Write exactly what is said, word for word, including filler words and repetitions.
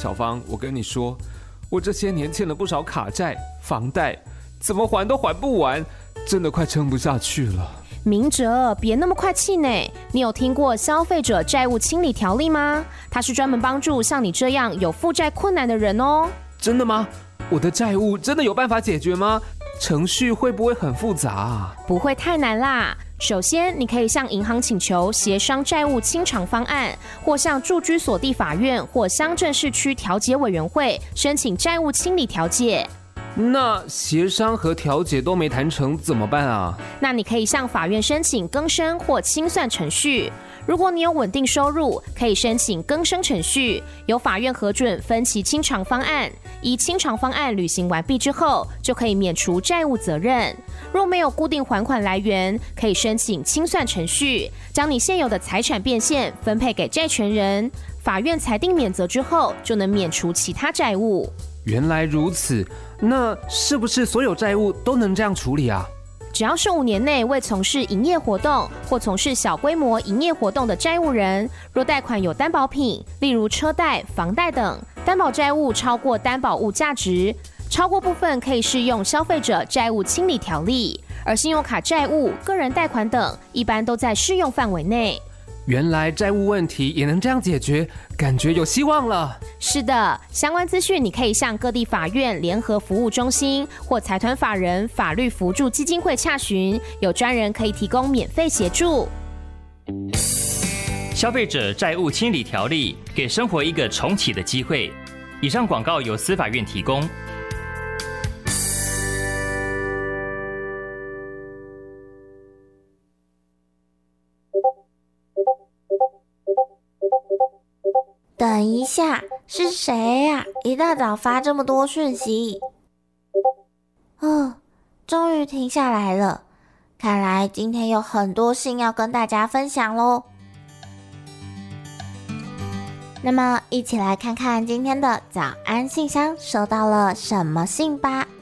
小芳，我跟你说，我这些年欠了不少卡债、房贷，怎么还都还不完，真的快撑不下去了。 明哲，别那么快气馁。你有听过消费者债务清理条例吗？它是专门帮助像你这样有负债困难的人哦。 真的吗？我的债务真的有办法解决吗？程序会不会很复杂啊？ 不会太难啦。首先，你可以向银行请求协商债务清偿方案，或向住居所地法院或乡镇市区调解委员会申请债务清理调解。 那协商和调解都没谈成怎么办啊？ 那你可以向法院申请更生或清算程序。如果你有稳定收入，可以申请更生程序，由法院核准分期清偿方案。依清偿方案履行完毕之后，就可以免除债务责任。若没有固定还款来源，可以申请清算程序，将你现有的财产变现分配给债权人。法院裁定免责之后，就能免除其他债务。 原来如此，那是不是所有债务都能这样处理啊？ 只要是五年内未从事营业活动或从事小规模营业活动的债务人，若贷款有担保品，例如车贷、房贷等，担保债务超过担保物价值，超过部分可以适用消费者债务清理条例，而信用卡债务、个人贷款等，一般都在适用范围内。 原来债务问题也能这样解决，感觉有希望了。 是的，相关资讯你可以向各地法院联合服务中心或财团法人法律扶助基金会洽询，有专人可以提供免费协助。 消费者债务清理条例，给生活一个重启的机会。以上广告由司法院提供。 等一下，是谁呀？一大早发这么多讯息。哦，终于停下来了。看来今天有很多信要跟大家分享咯。那么，一起来看看今天的早安信箱收到了什么信吧。